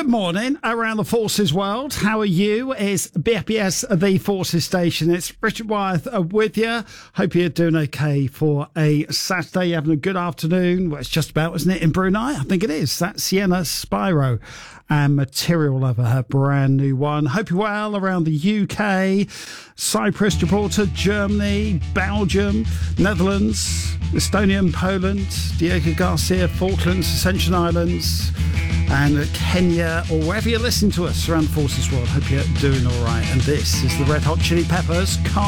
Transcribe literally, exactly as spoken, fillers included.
Good morning around the Forces world. How are you? It's B F B S, the Forces station. It's Richard Wyeth uh, with you. Hope you're doing okay for a Saturday. You're having a good afternoon. Well, it's just about, isn't it, in Brunei? I think it is. That's Sienna Spyro and Material Lover, her brand new one. Hope you're well around the U K, Cyprus, Gibraltar, Germany, Belgium, Netherlands, Estonia and Poland, Diego Garcia, Falklands, Ascension Islands, and Kenya, or wherever you're listening to us around the Forces world. Hope you're doing all right. And this is the Red Hot Chili Peppers.